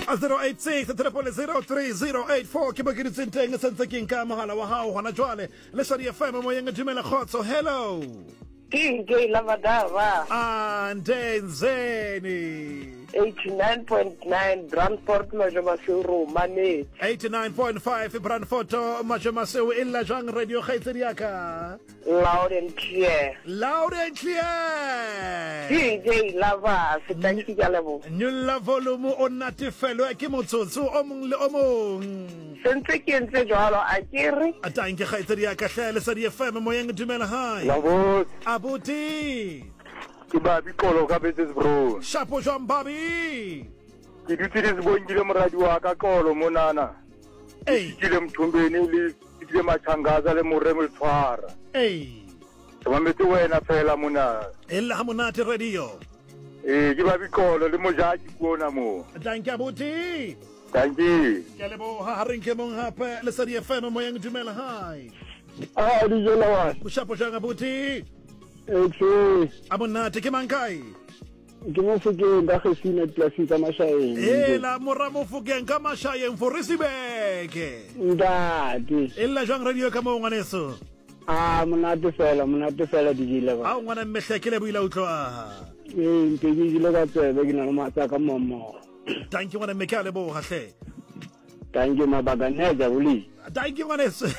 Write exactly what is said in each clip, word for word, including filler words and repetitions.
zero eight six triple zero three zero eight four ke bakedi tsenteng sentse ke nka mohala wa hao hona jwale le sa di F M mo yeng dumela khotso. Hello Ke ke la madava andenzeni eighty-nine point nine Brandfort Majomaseo Mane eighty-nine point five Brandfort Majomaseo illa jang radio khaitsedi yaka loud and clear loud and clear ke ke lava se tanki ka lebo nyolla volume o natefelo ke motsotso o mong le o mong sentse ke ntse jalo a kere a tanki khaitsedi yaka hlele sa di F M mo yeng dumela hai Labo abuti ke ba bikolo ka betse bro shapo jwang babi ke dutse le sebongile moradi wa ka kolo monana ei ke le mthumbeni le ke machangaza le moremo tshwara ei ke mametse wena fela mona ella ha monate radio eh ke ba bikolo le mojaji kuona mo tanki abuti tanki ke lebo ha rinke mong hape le sa di F M mo yeng dumela hai ah di jela wa shapo jwang abuti okay abonate ke mankai ke mo se ke nda khesina klasi ka mashaeng ela moramo fukeng ka mashayeng for risibeke ndati ella jwang radio ka mo ngwaneso ah monate fela monate fela di jela ba a ngwana mmehlekele buila utlwa eh ke di jela ka tsebe ke na le matsa ka momo tanki ngwana mmekale bo hahle tanki mabaganeza uli tanki ngwaneso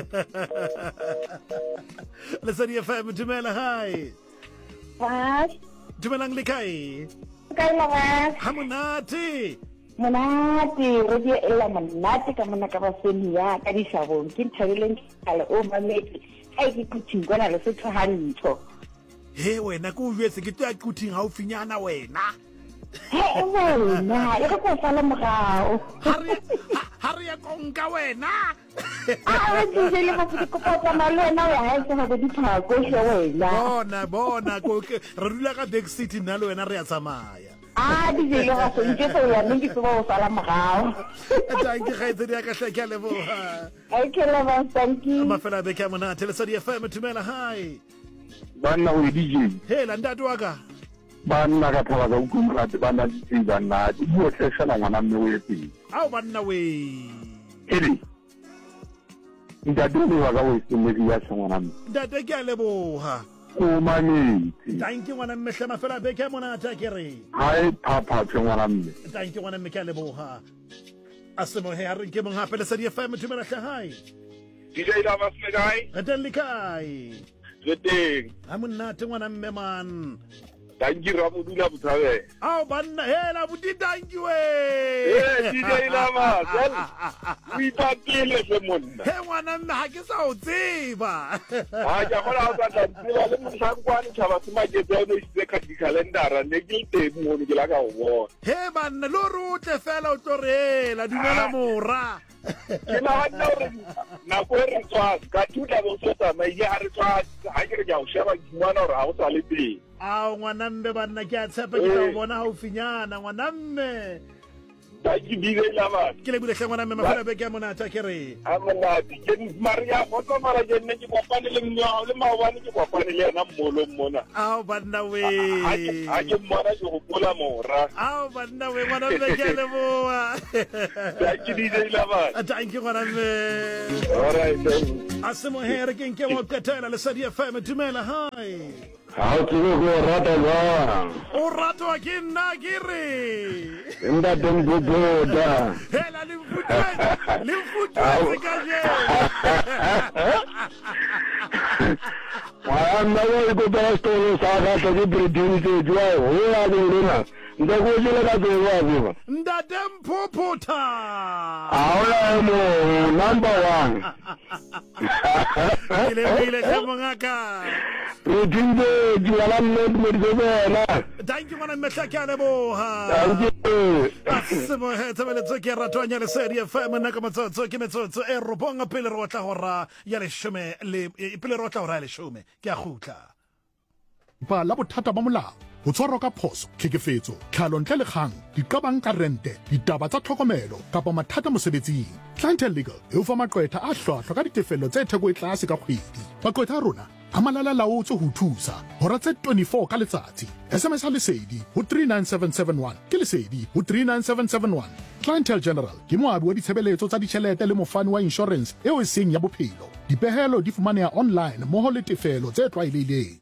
le sa di F M dumela hai Pas dumelang le kae kai la vas ha monate monate radio ela monate ka mona ka ba seni ya ka di shabong ke thabeleng kale o mametse ai ke kuthingwana le se tshwantsho he wena ko uwetse ke tla kuthing ha o finyana wena he wena e go fala mogao hari hari ya konka wena ah we dile mo ke kopota malona ya ha se ha di phako hle wena bona bona ko re dula ka back city nna le wena re ya tsamaya ah di dile ga se nke so ya ngi se ba fala mogao tanki gaitse di ka hleka le bo ai ke la ba thank you mafela be ka mona tele sa di F M tumela hai banna o di je hela ndati waka banna ka thaba ka ukumra te banna di banna di bo tsela ngwana mme o yetsi au banna we edi ndaduni wa ka o isimedi ya ngwana mme ndate ke a leboha o manitsi tanki ngwana mmehle mafela be ka mona ta kere hai papa tse ngwana mme tanki ngwana mme ke a leboha asemo he a re ke mong hape le sa di F M tumela hle hai D J Lava se kae re teng le kae re teng ha monate ngwana mme man tanki ra mo dula botsabe au banna hela buti tanki we eh D J Lava sel we patile se monna he ngwana mme ha ke sa o tseba ha ja gola o tla tseba le mo shangwane tshaba se maketse no se ka di calendar ne ke te mo ke la ka o bona he banna lo rutle fela o tsorela dumela mora ke na hana re na go re tswa ka thuta go tsotsa mai ya re tswa ha ke re ja o sheba ngwana re ha o tsale pele a ngwana mme banna ke a tshepa ke tla o bona ha o finyana ngwana mme tanki D J Lava ke le bule hle ngwana mme mafela be ke mona ta kere a mona di ke Maria go tlo mara ke nne ke kopane le mwa le maobane ke kopane le na mmolo mmona au banna we ha ke mmona ke go pola mora au banna we ngwana mme ke le boa tanki D J Lava tanki ngwana mme alright asemo here ke nke mo ketela le sa di F M dumela hai ha o tsebe go rata ba o ratwa ke nna ke re nda teng boboda hela le mfutwe le mfutwe ka je wa na wo go ba sto sa ga to di bridin te jwa ho ya di lena nda go jela ka go wa biwa ndate mphuphuta ahora mo number one ile ile ke mongaka bridin te jwa la mo mo di bona thank you mana mehlakane boha thank you asemo he tsebele ke ratwanya le serie F M nna ka matsotso ke metsotso e robonga pele re otla hora ya le shome le pele re otla hora ya le shome ke a gutla ba la bothata ba molao ho tshwarwa ka phoso tlhekefetso tlhalo ntle le kgang diqabang ka rente ditaba tsa tlhokomelo kapa mathata mosebetsing Clientele Legal e o fa maqwetha a hlwahlwa ka ditefello tse theko e tlase ka kgwedi maqwetha a rona a malala-laotswe ho thusa hora tse twenty-four ka letsatsi. S M S ha lesedi ho three nine seven seven one ke lesedi ho three nine seven seven one. Clientele General ke moabi wa ditshebeletso tsa ditjhelete le mofani wa insurance eo e seng ya bophelo. Dipehelo di fumaneha online mmoho le tefelo tse tlwaelehileng.